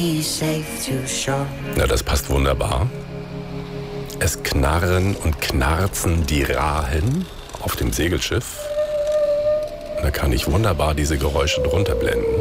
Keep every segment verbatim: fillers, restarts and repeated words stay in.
he's safe to shore. Na, das passt wunderbar. Es knarren und knarzen die Rahen auf dem Segelschiff. Da kann ich wunderbar diese Geräusche drunter blenden.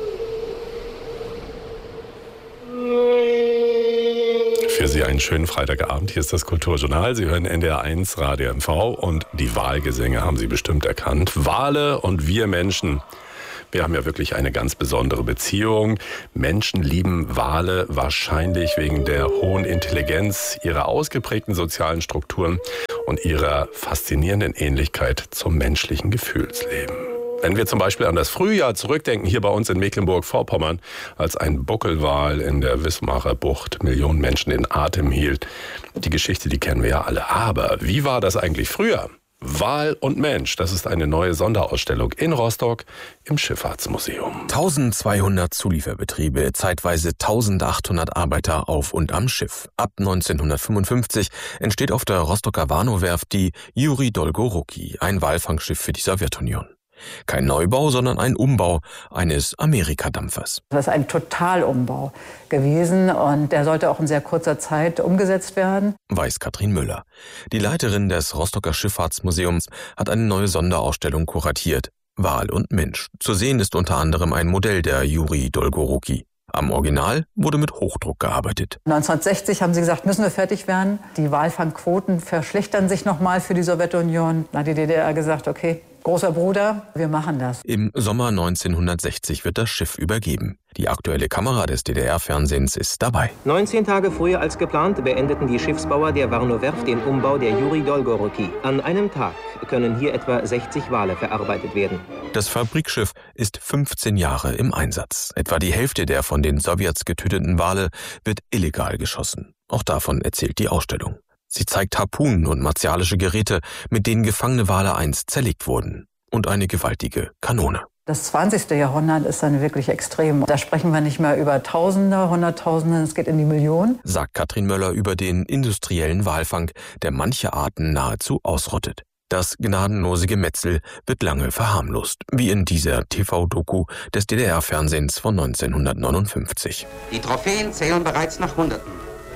Für Sie einen schönen Freitagabend. Hier ist das Kulturjournal. Sie hören N D R eins Radio M V und die Walgesänge haben Sie bestimmt erkannt. Wale und wir Menschen. Wir haben ja wirklich eine ganz besondere Beziehung. Menschen lieben Wale wahrscheinlich wegen der hohen Intelligenz, ihrer ausgeprägten sozialen Strukturen und ihrer faszinierenden Ähnlichkeit zum menschlichen Gefühlsleben. Wenn wir zum Beispiel an das Frühjahr zurückdenken, hier bei uns in Mecklenburg-Vorpommern, als ein Buckelwal in der Wismarer Bucht Millionen Menschen den Atem hielt. Die Geschichte, die kennen wir ja alle. Aber wie war das eigentlich früher? Wal und Mensch, das ist eine neue Sonderausstellung in Rostock im Schifffahrtsmuseum. eintausendzweihundert Zulieferbetriebe, zeitweise eintausendachthundert Arbeiter auf und am Schiff. Ab neunzehnhundertfünfundfünfzig entsteht auf der Rostocker Warnow-Werft die Juri Dolgoruki, ein Walfangschiff für die Sowjetunion. Kein Neubau, sondern ein Umbau eines Amerikadampfers. Das ist ein Totalumbau gewesen und der sollte auch in sehr kurzer Zeit umgesetzt werden. Weiß Katrin Müller. Die Leiterin des Rostocker Schifffahrtsmuseums hat eine neue Sonderausstellung kuratiert. Wal und Mensch. Zu sehen ist unter anderem ein Modell der Juri Dolgoruki. Am Original wurde mit Hochdruck gearbeitet. neunzehnhundertsechzig haben sie gesagt, müssen wir fertig werden. Die Walfangquoten verschlechtern sich nochmal für die Sowjetunion. Da hat die D D R gesagt, okay, großer Bruder, wir machen das. Im Sommer neunzehnhundertsechzig wird das Schiff übergeben. Die aktuelle Kamera des D D R-Fernsehens ist dabei. neunzehn Tage früher als geplant beendeten die Schiffsbauer der Warnow-Werft den Umbau der Juri Dolgoruki. An einem Tag können hier etwa sechzig Wale verarbeitet werden. Das Fabrikschiff ist fünfzehn Jahre im Einsatz. Etwa die Hälfte der von den Sowjets getöteten Wale wird illegal geschossen. Auch davon erzählt die Ausstellung. Sie zeigt Harpunen und martialische Geräte, mit denen gefangene Wale einst zerlegt wurden. Und eine gewaltige Kanone. Das zwanzigste Jahrhundert ist dann wirklich extrem. Da sprechen wir nicht mehr über Tausende, Hunderttausende, es geht in die Millionen. Sagt Katrin Möller über den industriellen Walfang, der manche Arten nahezu ausrottet. Das gnadenlose Gemetzel wird lange verharmlost, wie in dieser T V-Doku des D D R-Fernsehens von neunzehnhundertneunundfünfzig. Die Trophäen zählen bereits nach Hunderten.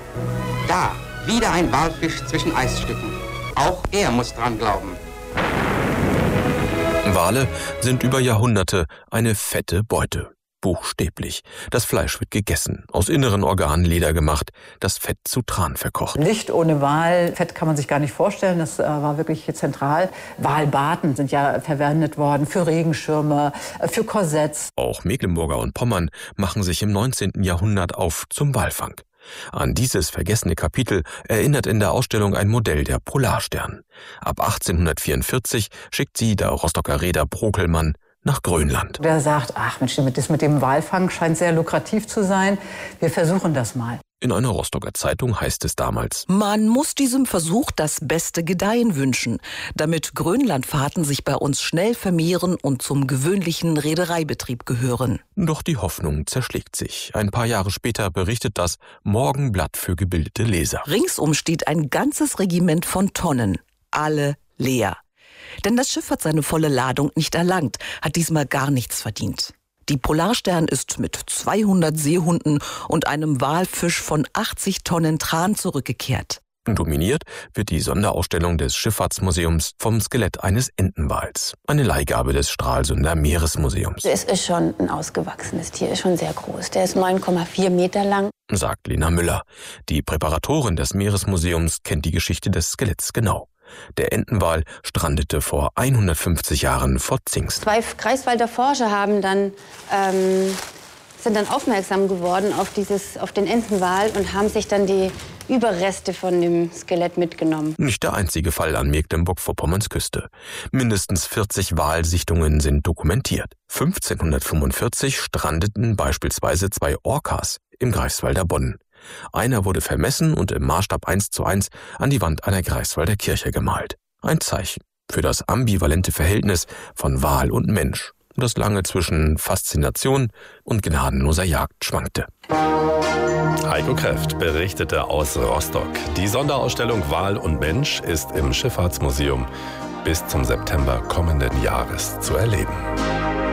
Da, wieder ein Walfisch zwischen Eisstücken. Auch er muss dran glauben. Wale sind über Jahrhunderte eine fette Beute. Buchstäblich. Das Fleisch wird gegessen, aus inneren Organen Leder gemacht, das Fett zu Tran verkocht. Nicht ohne Wal, Fett kann man sich gar nicht vorstellen, das äh, war wirklich zentral. Walbaten sind ja verwendet worden für Regenschirme, äh, für Korsetts. Auch Mecklenburger und Pommern machen sich im neunzehnten Jahrhundert auf zum Walfang. An dieses vergessene Kapitel erinnert in der Ausstellung ein Modell der Polarstern. Ab achtzehnhundertvierundvierzig schickt sie der Rostocker Reeder Brokelmann nach Grönland. Der sagt, ach Mensch, das mit dem Walfang scheint sehr lukrativ zu sein. Wir versuchen das mal. In einer Rostocker Zeitung heißt es damals: Man muss diesem Versuch das beste Gedeihen wünschen, damit Grönlandfahrten sich bei uns schnell vermehren und zum gewöhnlichen Reedereibetrieb gehören. Doch die Hoffnung zerschlägt sich. Ein paar Jahre später berichtet das Morgenblatt für gebildete Leser. Ringsum steht ein ganzes Regiment von Tonnen, alle leer. Denn das Schiff hat seine volle Ladung nicht erlangt, hat diesmal gar nichts verdient. Die Polarstern ist mit zweihundert Seehunden und einem Walfisch von achtzig Tonnen Tran zurückgekehrt. Dominiert wird die Sonderausstellung des Schifffahrtsmuseums vom Skelett eines Entenwals. Eine Leihgabe des Stralsunder Meeresmuseums. Es ist schon ein ausgewachsenes Tier, ist schon sehr groß. Der ist neun Komma vier Meter lang. Sagt Lena Müller. Die Präparatorin des Meeresmuseums kennt die Geschichte des Skeletts genau. Der Entenwal strandete vor hundertfünfzig Jahren vor Zingst. Zwei Greifswalder Forscher haben dann, ähm, sind dann aufmerksam geworden auf, dieses, auf den Entenwal und haben sich dann die Überreste von dem Skelett mitgenommen. Nicht der einzige Fall an Mecklenburg-Vorpommerns Küste. Mindestens vierzig Walsichtungen sind dokumentiert. fünfzehnhundertfünfundvierzig strandeten beispielsweise zwei Orcas im Greifswalder Bodden. Einer wurde vermessen und im Maßstab eins zu eins an die Wand einer Greifswalder Kirche gemalt. Ein Zeichen für das ambivalente Verhältnis von Wal und Mensch, das lange zwischen Faszination und gnadenloser Jagd schwankte. Heiko Kräft berichtete aus Rostock. Die Sonderausstellung Wal und Mensch ist im Schifffahrtsmuseum bis zum September kommenden Jahres zu erleben.